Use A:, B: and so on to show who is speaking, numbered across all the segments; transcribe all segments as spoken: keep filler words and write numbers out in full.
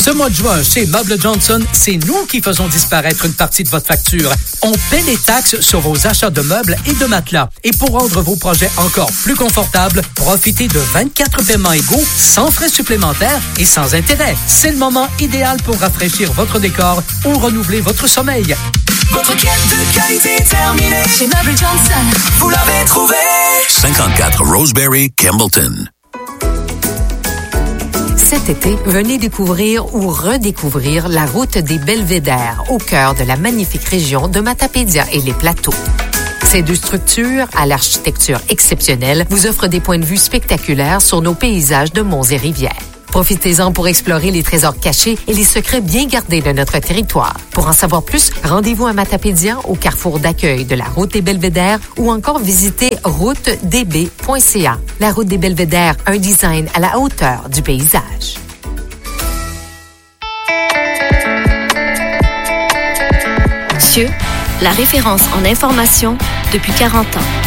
A: Ce mois de juin, chez Meubles Johnson, c'est nous qui faisons disparaître une partie de votre facture. On paie les taxes sur vos achats de meubles et de matelas. Et pour rendre vos projets encore plus confortables, profitez de vingt-quatre paiements égaux, sans frais supplémentaires et sans intérêt. C'est le moment idéal pour rafraîchir votre décor ou renouveler votre sommeil.
B: Votre quête de qualité terminée. Chez Meubles Johnson, vous l'avez trouvé.
C: cinquante-quatre Roseberry, Campbellton.
D: Cet été, venez découvrir ou redécouvrir la route des Belvédères, au cœur de la magnifique région de Matapédia et les Plateaux. Ces deux structures, à l'architecture exceptionnelle, vous offrent des points de vue spectaculaires sur nos paysages de monts et rivières. Profitez-en pour explorer les trésors cachés et les secrets bien gardés de notre territoire. Pour en savoir plus, rendez-vous à Matapédia, au carrefour d'accueil de la route des Belvédères, ou encore visitez route d b point c a. La route des Belvédères, un design à la hauteur du paysage.
E: Thieu, la référence en information depuis quarante ans.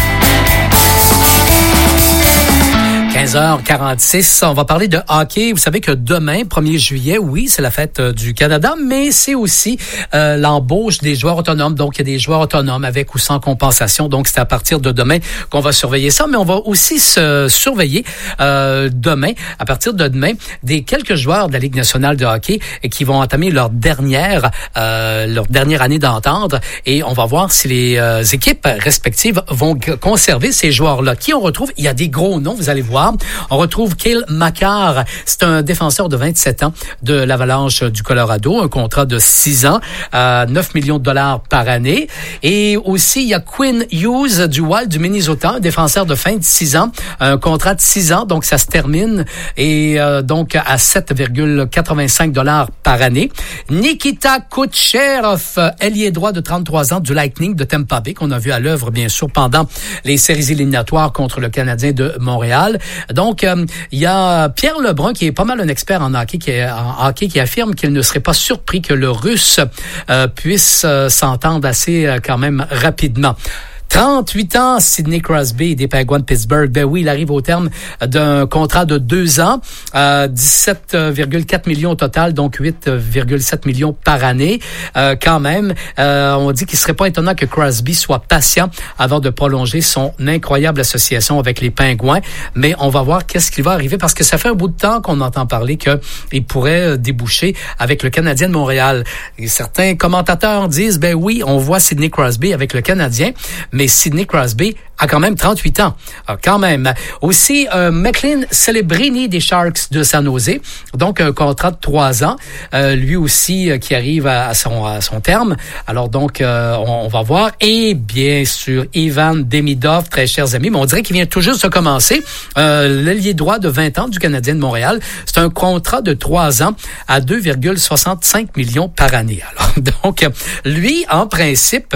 A: quinze heures quarante-six, on va parler de hockey. Vous savez que demain, premier juillet, oui, c'est la fête euh, du Canada, mais c'est aussi euh, l'embauche des joueurs autonomes. Donc, il y a des joueurs autonomes avec ou sans compensation. Donc, c'est à partir de demain qu'on va surveiller ça. Mais on va aussi se surveiller euh, demain, à partir de demain, des quelques joueurs de la Ligue nationale de hockey et qui vont entamer leur dernière euh, leur dernière année d'entente. Et on va voir si les euh, équipes respectives vont g- conserver ces joueurs-là. Qui on retrouve? Il y a des gros noms, vous allez voir. On retrouve Cale Makar. C'est un défenseur de vingt-sept ans de l'Avalanche du Colorado. Un contrat de six ans, à neuf millions de dollars par année. Et aussi, il y a Quinn Hughes du Wild du Minnesota, un défenseur de vingt-six ans. Un contrat de six ans, donc ça se termine. Et euh, donc à sept virgule quatre-vingt-cinq dollars par année. Nikita Kucherov, ailier droit de trente-trois ans du Lightning de Tampa Bay, qu'on a vu à l'œuvre, bien sûr, pendant les séries éliminatoires contre le Canadien de Montréal. Donc, euh, il y a Pierre Lebrun, qui est pas mal un expert en hockey, qui, est, en hockey, qui affirme qu'il ne serait pas surpris que le Russe euh, puisse euh, s'entendre assez euh, quand même rapidement. trente-huit ans, Sidney Crosby des Penguins de Pittsburgh. Ben oui, il arrive au terme d'un contrat de deux ans, euh, dix-sept virgule quatre millions au total, donc huit virgule sept millions par année. Euh, quand même, euh, on dit qu'il serait pas étonnant que Crosby soit patient avant de prolonger son incroyable association avec les Penguins. Mais on va voir qu'est-ce qui va arriver, parce que ça fait un bout de temps qu'on entend parler qu'il pourrait déboucher avec le Canadien de Montréal. Et certains commentateurs disent, ben oui, on voit Sidney Crosby avec le Canadien, mais Sidney Crosby a quand même trente-huit ans. Ah, quand même. Aussi, euh, McLean Celebrini des Sharks de San Jose. Donc, un contrat de trois ans. Euh, lui aussi, euh, qui arrive à, à, son, à son terme. Alors, donc, euh, on, on va voir. Et bien sûr, Ivan Demidov, très chers amis. Mais on dirait qu'il vient tout juste de commencer. Euh, l'ailier droit de vingt ans du Canadien de Montréal. C'est un contrat de trois ans à deux virgule soixante-cinq millions par année. Alors, donc, lui, en principe,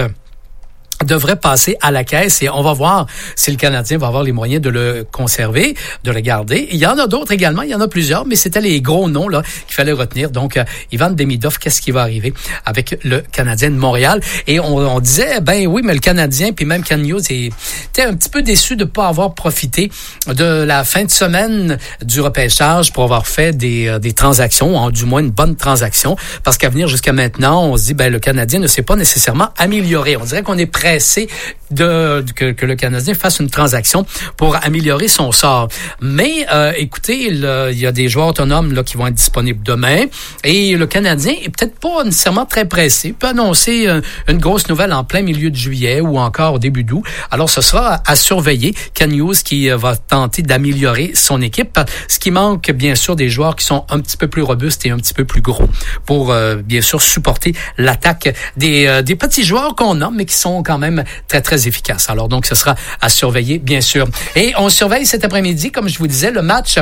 A: devrait passer à la caisse et on va voir si le Canadien va avoir les moyens de le conserver, de le garder. Il y en a d'autres également, il y en a plusieurs, mais c'était les gros noms là qu'il fallait retenir. Donc, euh, Ivan Demidov, qu'est-ce qui va arriver avec le Canadien de Montréal? Et on, on disait, ben oui, mais le Canadien, puis même Ken Hughes était un petit peu déçu de ne pas avoir profité de la fin de semaine du repêchage pour avoir fait des, euh, des transactions, ou du moins une bonne transaction, parce qu'à venir jusqu'à maintenant, on se dit, ben le Canadien ne s'est pas nécessairement amélioré. On dirait qu'on est prêt De, de, que, que le Canadien fasse une transaction pour améliorer son sort. Mais euh, écoutez, il y a des joueurs autonomes là qui vont être disponibles demain et le Canadien est peut-être pas nécessairement très pressé. Il peut annoncer euh, une grosse nouvelle en plein milieu de juillet ou encore au début d'août. Alors ce sera à, à surveiller. Ken Hughes qui euh, va tenter d'améliorer son équipe. Ce qui manque bien sûr des joueurs qui sont un petit peu plus robustes et un petit peu plus gros pour euh, bien sûr supporter l'attaque des, euh, des petits joueurs qu'on a mais qui sont quand même très, très efficace. Alors, donc, ce sera à surveiller, bien sûr. Et on surveille cet après-midi, comme je vous disais, le match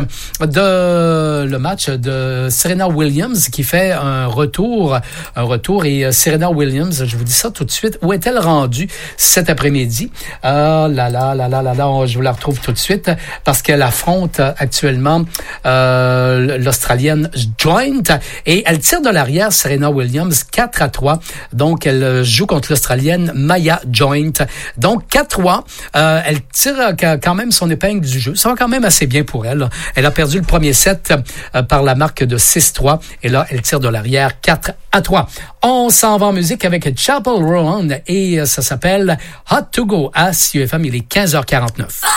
A: de, le match de Serena Williams qui fait un retour, un retour. Et Serena Williams, je vous dis ça tout de suite. Où est-elle rendue cet après-midi? Ah, là, là, là, là, là, là, je vous la retrouve tout de suite parce qu'elle affronte actuellement, euh, l'Australienne Joint et elle tire de l'arrière Serena Williams quatre à trois. Donc, elle joue contre l'Australienne Maya Joint. Donc, quatre trois. Euh, elle tire quand même son épingle du jeu. Ça va quand même assez bien pour elle. Elle a perdu le premier set euh, par la marque de six trois. Et là, elle tire de l'arrière quatre à trois. On s'en va en musique avec Chappell Roan et euh, ça s'appelle Hot to Go à C E F M. Il est quinze heures quarante-neuf.